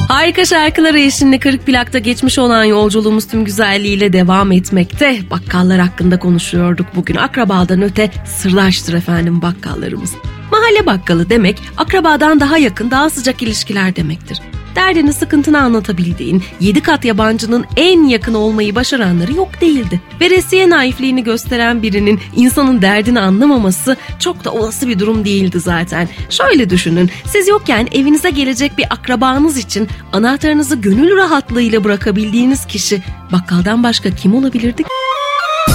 Harika şarkılar eşliğinde Kırık Plak'ta geçmiş olan yolculuğumuz tüm güzelliğiyle devam etmekte. Bakkallar hakkında konuşuyorduk bugün. Akrabadan öte sırdaştır efendim bakkallarımız. Mahalle bakkalı demek akrabadan daha yakın, daha sıcak ilişkiler demektir. Derdini, sıkıntını anlatabildiğin, 7 kat yabancının en yakın olmayı başaranları yok değildi. Veresiye naifliğini gösteren birinin insanın derdini anlamaması çok da olası bir durum değildi zaten. Şöyle düşünün, siz yokken evinize gelecek bir akrabanız için anahtarınızı gönül rahatlığıyla bırakabildiğiniz kişi bakkaldan başka kim olabilirdi?